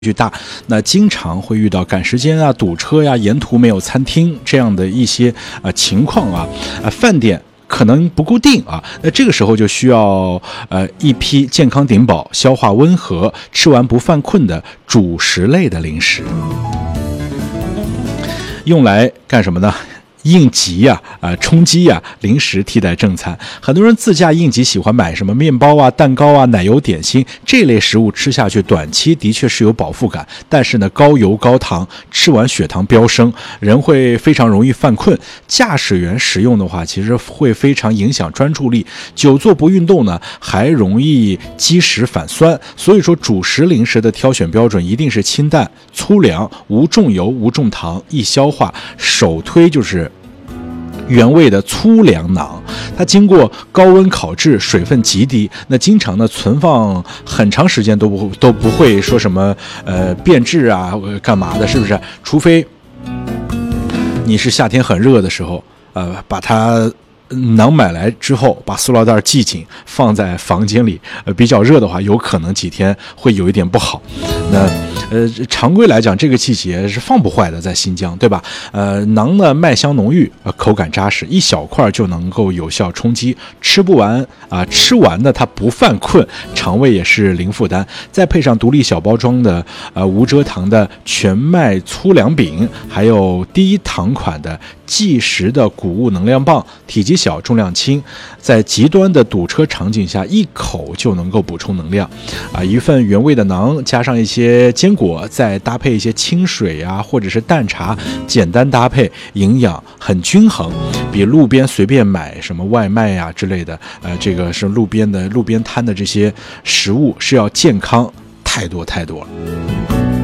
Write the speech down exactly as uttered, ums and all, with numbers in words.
距大，那经常会遇到赶时间啊、堵车呀、沿途没有餐厅这样的一些呃情况啊，呃饭店可能不固定啊，那这个时候就需要呃一批健康顶饱、消化温和、吃完不犯困的主食类的零食，用来干什么呢？应急呀、啊，呃，充饥呀、啊，零食替代正餐。很多人自驾应急喜欢买什么面包啊、蛋糕啊、奶油点心这类食物，吃下去短期的确是有饱腹感，但是呢，高油高糖，吃完血糖飙升，人会非常容易犯困。驾驶员食用的话，其实会非常影响专注力。久坐不运动呢，还容易积食反酸。所以说，主食零食的挑选标准一定是清淡、粗粮、无重油、无重糖、易消化。首推就是原味的粗粮馕，它经过高温烤制，水分极低，那经常呢存放很长时间都不都不会说什么呃变质啊干嘛的，是不是？除非你是夏天很热的时候，呃，把它馕买来之后，把塑料袋系紧，放在房间里，呃，比较热的话，有可能几天会有一点不好。那呃，常规来讲，这个季节是放不坏的，在新疆，对吧？呃，馕呢麦香浓郁，呃，口感扎实，一小块就能够有效充饥，吃不完啊、呃，吃完呢它不犯困，肠胃也是零负担。再配上独立小包装的呃无蔗糖的全麦粗粮饼，还有低糖款的即食的谷物能量棒，体积小，重量轻，在极端的堵车场景下，一口就能够补充能量。啊，一份原味的馕，加上一些坚果，再搭配一些清水啊，或者是淡茶，简单搭配，营养很均衡，比路边随便买什么外卖呀、啊、之类的，呃，这个是路边的路边摊的这些食物是要健康太多太多了。